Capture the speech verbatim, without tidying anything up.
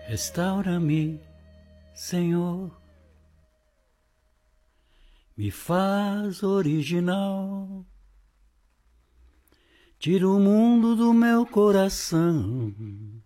Restaura-me, Senhor, me faz original, tira o mundo do meu coração